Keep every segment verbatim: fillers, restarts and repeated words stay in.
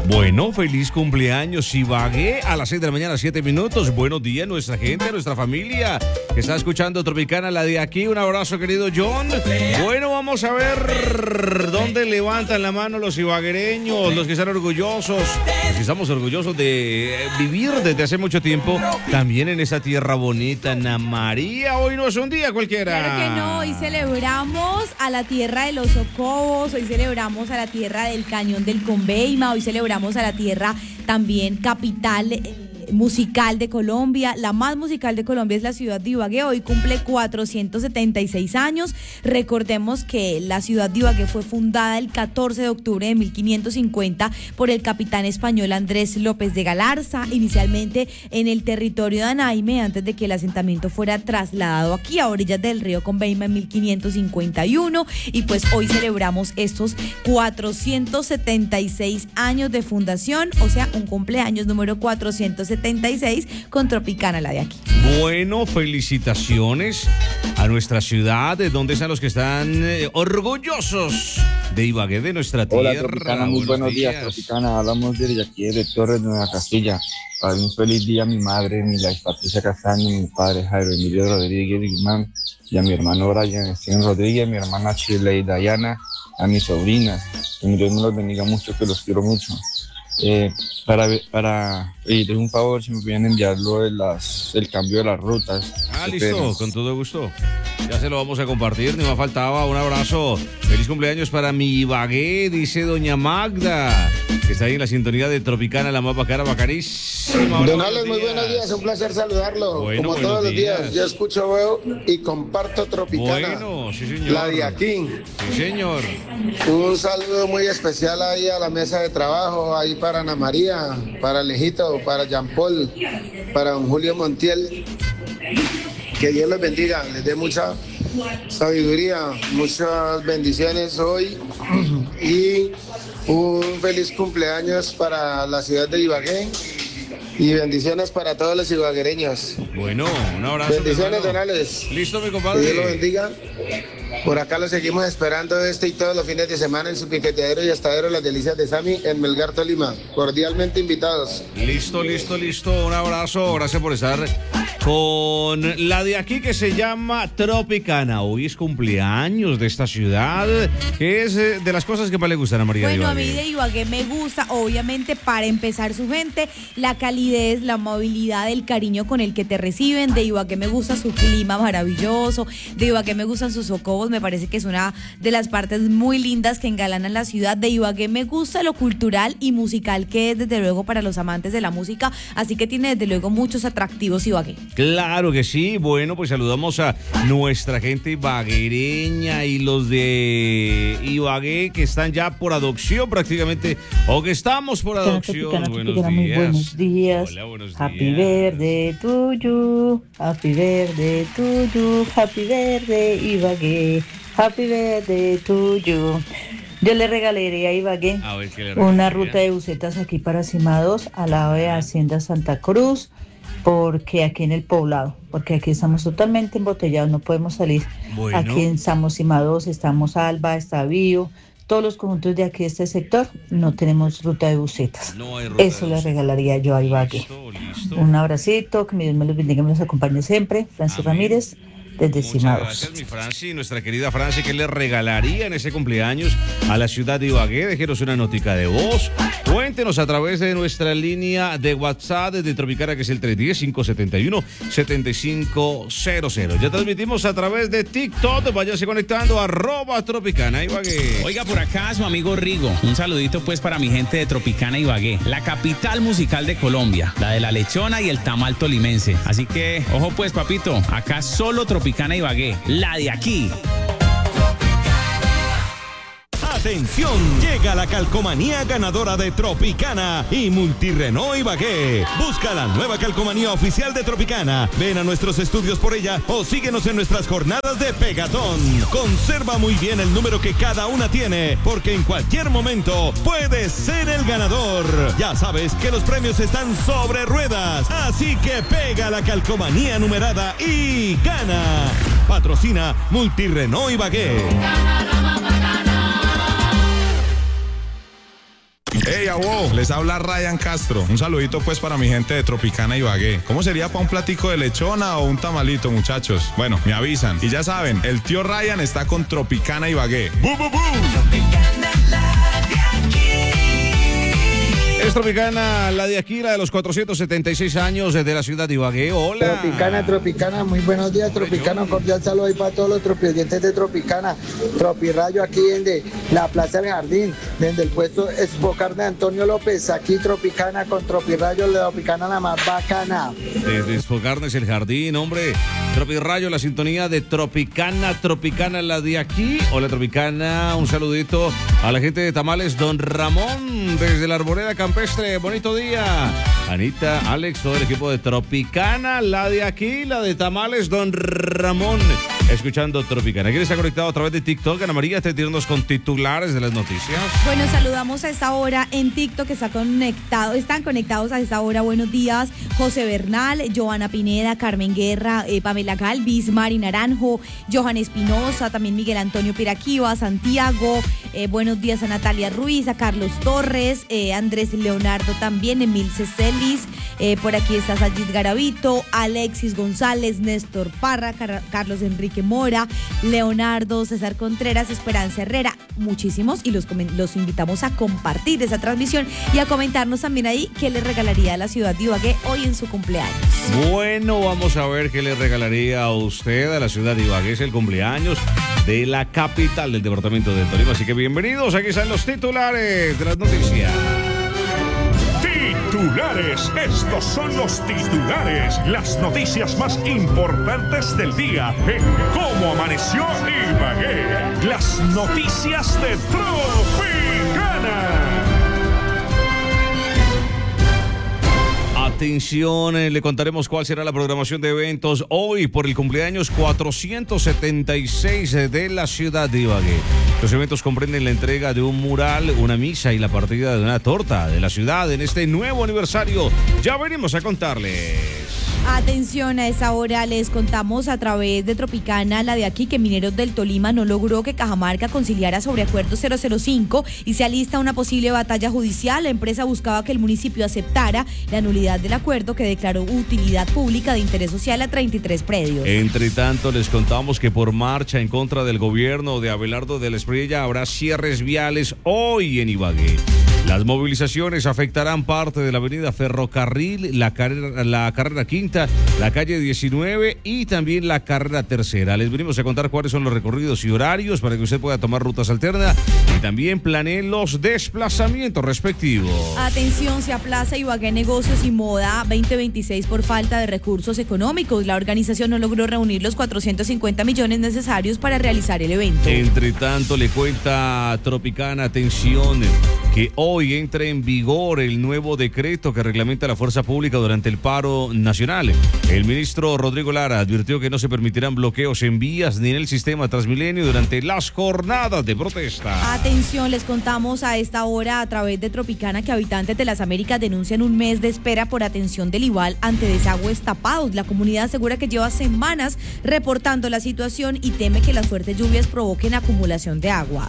Bueno, feliz cumpleaños Ibagué a las seis de la mañana, siete minutos. Buenos días, nuestra gente, nuestra familia que está escuchando Tropicana, la de aquí. Un abrazo, querido John. Bueno, vamos a ver dónde levantan la mano los ibaguereños, los que están orgullosos, los que estamos orgullosos de vivir desde hace mucho tiempo también en esa tierra bonita, Ana María. Hoy no es un día cualquiera. Claro que no, hoy celebramos a la tierra de los Socobos, hoy celebramos a la tierra del Cañón del Conveima, hoy celebramos a la tierra también capital eh, musical de Colombia. La más musical de Colombia es la ciudad de Ibagué. Hoy cumple cuatrocientos setenta y seis años. Recordemos que la ciudad de Ibagué fue fundada el catorce de octubre de mil quinientos cincuenta por el capitán español Andrés López de Galarza, inicialmente en el territorio de Anaime, antes de que el asentamiento fuera trasladado aquí a orillas del río Conveima en mil quinientos cincuenta y uno. Y pues hoy celebramos estos cuatrocientos setenta y seis años de fundación, o sea, un cumpleaños número cuatrocientos setenta y seis con Tropicana, la de aquí. Bueno, felicitaciones a nuestra ciudad, de donde están los que están eh, orgullosos de Ibagué, de nuestra tierra. Hola, Tropicana, muy buenos, buenos días. días, Tropicana. Hablamos de aquí de Torres de Nueva Castilla. Para un feliz día a mi madre, mi la Patricia Castaño, mi padre Jairo Emilio Rodríguez Guzmán, y a mi hermano Brian Esteban Rodríguez, mi hermana Chile y Dayana, a mis sobrinas. Que Dios me los bendiga mucho, que los quiero mucho. Eh, para para pedirles un favor, si me pueden enviar lo de las, el cambio de las rutas. Ah, listo, pena. Con todo gusto. Ya se lo vamos a compartir, ni me faltaba. Un abrazo. Feliz cumpleaños para mi Ibagué, dice doña Magda, que está ahí en la sintonía de Tropicana, la más bacana, bacanísima. Don Alex, muy buenos días, un placer saludarlo. Bueno, como todos los días. días, yo escucho, veo y comparto Tropicana. Bueno, sí señor. La de aquí. Sí señor. Un saludo muy especial ahí a la mesa de trabajo, ahí para Ana María, para Alejito, para Jean Paul, para don Julio Montiel. Que Dios les bendiga, les dé mucha sabiduría, muchas bendiciones hoy y un feliz cumpleaños para la ciudad de Ibagué y bendiciones para todos los ibaguereños. Bueno, un abrazo. Bendiciones, don Alex. Listo, mi compadre. Que Dios lo bendiga. Por acá lo seguimos esperando este y todos los fines de semana en su piqueteadero y astadero Las Delicias de Sami en Melgar, Tolima. Cordialmente invitados. Listo, listo, listo. Un abrazo. Gracias por estar con la de aquí que se llama Tropicana. Hoy es cumpleaños de esta ciudad. ¿Qué es eh, de las cosas que más le gustan a María Bueno, de a mí de Ibagué me gusta, obviamente, para empezar su gente, la calidez, la amabilidad, el cariño con el que te reciben. De Ibagué me gusta su clima maravilloso. De Ibagué me gustan sus socobos. Me parece que es una de las partes muy lindas que engalanan la ciudad. De Ibagué me gusta lo cultural y musical que es, desde luego, para los amantes de la música. Así que tiene, desde luego, muchos atractivos Ibagué. Claro que sí. Bueno, pues saludamos a nuestra gente ibaguereña y los de Ibagué que están ya por adopción prácticamente, o que estamos por adopción. Tropicana, buenos, Tropicana, días. Muy buenos días. Hola, buenos Happy días. birthday to you, happy birthday to you, happy birthday Ibagué, happy birthday to you. Yo le regalaría a Ibagué A ver, ¿qué le una regalaría? ruta de busetas aquí para Cima dos, al lado de Hacienda Santa Cruz, porque aquí en el poblado, porque aquí estamos totalmente embotellados, no podemos salir. Bueno. Aquí estamos Cima dos, estamos Alba, está Bío, todos los conjuntos de aquí de este sector no tenemos ruta de busetas. No hay ruta Eso de le busetas. regalaría yo a Ibagué. Listo, listo. Un abracito, que mi Dios me los bendiga y me los acompañe siempre. Francis Amén. Ramírez, desde Muchas Cima gracias, dos. mi Franci, nuestra querida Franci, que le regalaría en ese cumpleaños a la ciudad de Ibagué. Déjenos una notica de voz. Cuéntenos a través de nuestra línea de WhatsApp de Tropicana, que es el tres uno cero, cinco siete uno, siete cinco cero cero. Ya transmitimos a través de TikTok. Váyase conectando, arroba Tropicana Ibagué. Oiga, por acá su amigo Rigo. Un saludito pues para mi gente de Tropicana Ibagué, la capital musical de Colombia, la de la lechona y el tamal tolimense. Así que, ojo pues, papito, acá solo Tropicana Ibagué, la de aquí. Atención, llega la calcomanía ganadora de Tropicana y Multirrenault Ibagué. Busca la nueva calcomanía oficial de Tropicana. Ven a nuestros estudios por ella o síguenos en nuestras jornadas de Pegatón. Conserva muy bien el número que cada una tiene, porque en cualquier momento puedes ser el ganador. Ya sabes que los premios están sobre ruedas, así que pega la calcomanía numerada y gana. Patrocina Multirrenault Ibagué. Hey, wow, les habla Ryan Castro. Un saludito pues para mi gente de Tropicana Ibagué. ¿Cómo sería para un platico de lechona o un tamalito, muchachos? Bueno, me avisan. Y ya saben, el tío Ryan está con Tropicana Ibagué. ¡Bu, bu, bu! Es Tropicana, la de aquí, la de los cuatrocientos setenta y seis años desde la ciudad de Ibagué. Hola. Tropicana, Tropicana, muy buenos días, Tropicana. Un cordial saludo ahí para todos los tropidientes de Tropicana. Tropirrayo aquí desde la Plaza del Jardín, desde el puesto Esbocar de Antonio López. Aquí Tropicana con Tropirrayo, la Tropicana la más bacana. Desde Esbocarnes el Jardín, hombre. Tropirrayo, la sintonía de Tropicana, Tropicana, la de aquí. Hola, Tropicana. Un saludito a la gente de Tamales Don Ramón, desde la Arboleda Campestre. Bonito día. Anita, Alex, todo el equipo de Tropicana, la de aquí, la de Tamales Don Ramón. Escuchando Tropicana. ¿Quién está conectado a través de TikTok? Ana María, te tiramos con titulares de las noticias. Bueno, saludamos a esta hora en TikTok, que está conectado, están conectados a esta hora. Buenos días, José Bernal, Joana Pineda, Carmen Guerra, eh, Pamela Galvis, Mari Naranjo, Johan Espinosa, también Miguel Antonio Piraquiva, Santiago, eh, buenos días a Natalia Ruiz, a Carlos Torres, eh, Andrés Leonardo también, Emil Celis, eh, por aquí está Sayid Garavito, Alexis González, Néstor Parra, Car- Carlos Enrique Mora, Leonardo, César Contreras, Esperanza Herrera, muchísimos, y los, los invitamos a compartir esa transmisión y a comentarnos también ahí qué le regalaría a la ciudad de Ibagué hoy en su cumpleaños. Bueno, vamos a ver qué le regalaría a usted a la ciudad de Ibagué. Es el cumpleaños de la capital del departamento de Tolima, así que bienvenidos, aquí están los titulares de las noticias. Titulares, estos son los titulares, las noticias más importantes del día en Cómo Amaneció Ibagué. Las noticias de Tropicana. Atención, eh, le contaremos cuál será la programación de eventos hoy por el cumpleaños cuatrocientos setenta y seis de la ciudad de Ibagué. Los eventos comprenden la entrega de un mural, una misa y la partida de una torta de la ciudad en este nuevo aniversario. Ya venimos a contarles. Atención, a esa hora les contamos a través de Tropicana, la de aquí, que Mineros del Tolima no logró que Cajamarca conciliara sobre acuerdo cero cero cinco y se alista una posible batalla judicial. La empresa buscaba que el municipio aceptara la nulidad del acuerdo que declaró utilidad pública de interés social a treinta y tres predios. Entre tanto, les contamos que por marcha en contra del gobierno de Abelardo de la Espriella habrá cierres viales hoy en Ibagué. Las movilizaciones afectarán parte de la avenida Ferrocarril, la carrera, la carrera quinta, la calle diecinueve y también la carrera tercera. Les venimos a contar cuáles son los recorridos y horarios para que usted pueda tomar rutas alternas y también planee los desplazamientos respectivos. Atención, se aplaza Ibagué Negocios y Moda veinte veintiséis por falta de recursos económicos. La organización no logró reunir los cuatrocientos cincuenta millones necesarios para realizar el evento. Entre tanto, le cuenta Tropicana, atención, que hoy entra en vigor el nuevo decreto que reglamenta la fuerza pública durante el paro nacional. El ministro Rodrigo Lara advirtió que no se permitirán bloqueos en vías ni en el sistema Transmilenio durante las jornadas de protesta. Atención, les contamos a esta hora a través de Tropicana que habitantes de las Américas denuncian un mes de espera por atención del IVAL ante desagües tapados. La comunidad asegura que lleva semanas reportando la situación y teme que las fuertes lluvias provoquen acumulación de aguas.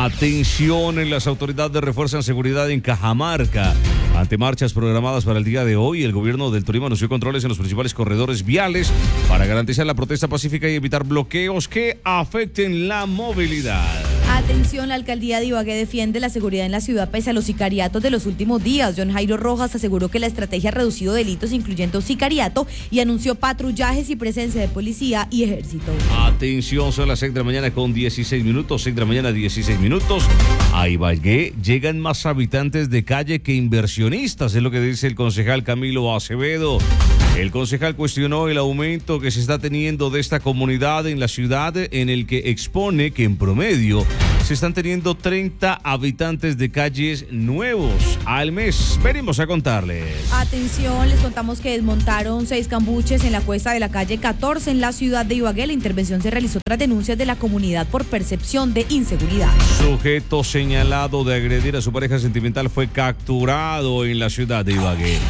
Atención, las autoridades refuerzan seguridad en Cajamarca. Ante marchas programadas para el día de hoy, el gobierno del Tolima anunció controles en los principales corredores viales para garantizar la protesta pacífica y evitar bloqueos que afecten la movilidad. Atención, la alcaldía de Ibagué defiende la seguridad en la ciudad pese a los sicariatos de los últimos días. John Jairo Rojas aseguró que la estrategia ha reducido delitos incluyendo sicariato y anunció patrullajes y presencia de policía y ejército. Atención, son las seis de la mañana con dieciséis minutos, seis de la mañana dieciséis minutos. A Ibagué llegan más habitantes de calle que inversionistas, es lo que dice el concejal Camilo Acevedo. El concejal cuestionó el aumento que se está teniendo de esta comunidad en la ciudad, en el que expone que en promedio se están teniendo treinta habitantes de calles nuevos al mes. Venimos a contarles. Atención, les contamos que desmontaron seis cambuches en la cuesta de la calle catorce en la ciudad de Ibagué. La intervención se realizó tras denuncias de la comunidad por percepción de inseguridad. Sujeto señalado de agredir a su pareja sentimental fue capturado en la ciudad de Ibagué.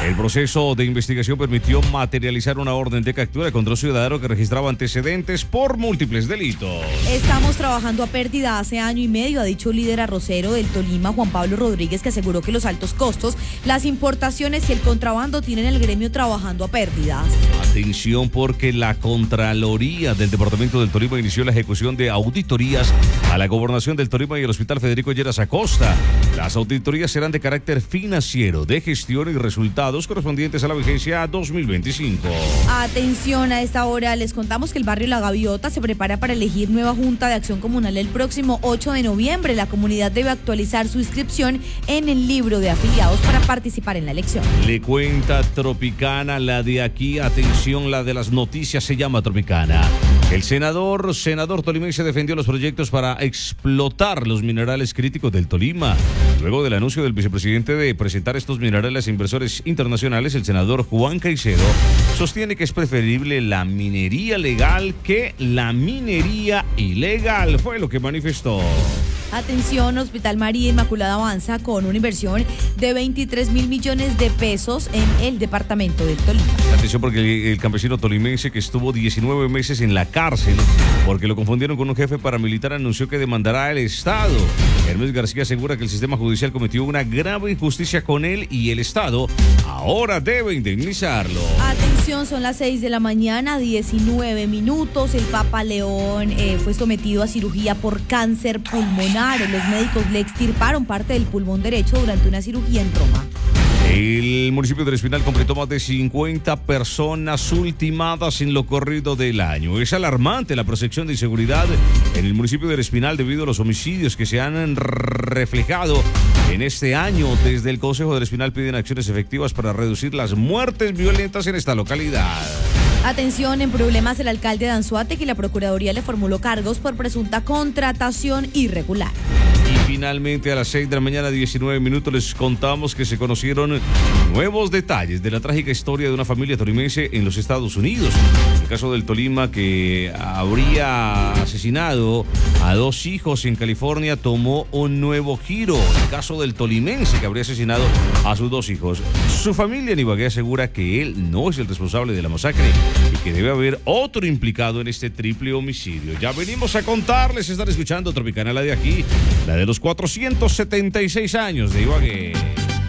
El proceso de investigación permitió materializar una orden de captura contra un ciudadano que registraba antecedentes por múltiples delitos. Estamos trabajando a pérdida hace año y medio, ha dicho el líder arrocero del Tolima, Juan Pablo Rodríguez, que aseguró que los altos costos, las importaciones y el contrabando tienen el gremio trabajando a pérdidas. Atención, porque la Contraloría del Departamento del Tolima inició la ejecución de auditorías a la Gobernación del Tolima y el Hospital Federico Lleras Acosta. Las auditorías serán de carácter financiero, de gestión y resultados correspondientes a la vigencia dos mil veinticinco. Atención, a esta hora les contamos que el barrio La Gaviota se prepara para elegir nueva Junta de Acción Comunal el próximo ocho de noviembre. La comunidad debe actualizar su inscripción en el libro de afiliados para participar en la elección. Le cuenta Tropicana, la de aquí, atención, la de las noticias se llama Tropicana. El senador, senador tolimense defendió los proyectos para explotar los minerales críticos del Tolima. Luego del anuncio del vicepresidente de presentar estos minerales a inversores internacionales, el senador Juan Caicedo sostiene que es preferible la minería legal que la minería ilegal. Fue lo que manifestó. Atención, Hospital María Inmaculada avanza con una inversión de veintitrés mil millones de pesos en el departamento del Tolima. Atención, porque el, el campesino tolimense que estuvo diecinueve meses en la cárcel porque lo confundieron con un jefe paramilitar anunció que demandará al Estado. Hermes García asegura que el sistema judicial cometió una grave injusticia con él y el Estado ahora debe indemnizarlo. Atención, son las seis de la mañana, diecinueve minutos. El Papa León eh, fue sometido a cirugía por cáncer pulmonar. Los médicos le extirparon parte del pulmón derecho durante una cirugía en Roma. El municipio del Espinal completó más de cincuenta personas ultimadas en lo corrido del año. Es alarmante la percepción de inseguridad en el municipio del Espinal debido a los homicidios que se han reflejado en este año. Desde el Consejo del Espinal piden acciones efectivas para reducir las muertes violentas en esta localidad. Atención, en problemas el alcalde de Anzoátegui y la Procuraduría le formuló cargos por presunta contratación irregular. Y finalmente a las seis de la mañana, diecinueve minutos, les contamos que se conocieron nuevos detalles de la trágica historia de una familia tolimense en los Estados Unidos. El caso del Tolima, que habría asesinado a dos hijos en California, tomó un nuevo giro. El caso del tolimense, que habría asesinado a sus dos hijos. Su familia en Ibagué asegura que él no es el responsable de la masacre y que debe haber otro implicado en este triple homicidio. Ya venimos a contarles, están escuchando Tropicana, la de aquí, la de los cuatrocientos setenta y seis años de Ibagué.